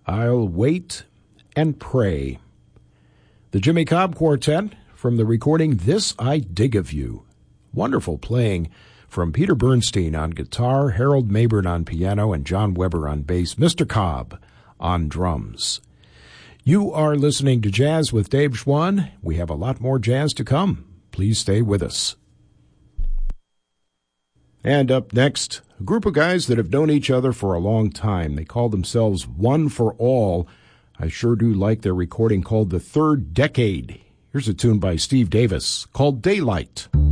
I'll Wait and Pray. The Jimmy Cobb Quartet from the recording This I Dig of You. Wonderful playing from Peter Bernstein on guitar, Harold Mabern on piano, and John Weber on bass, Mr. Cobb on drums. You are listening to Jazz with Dave Schwann. We have a lot more jazz to come. Please stay with us. And up next, a group of guys that have known each other for a long time. They call themselves One for All. I sure do like their recording called The Third Decade. Here's a tune by Steve Davis called Daylight.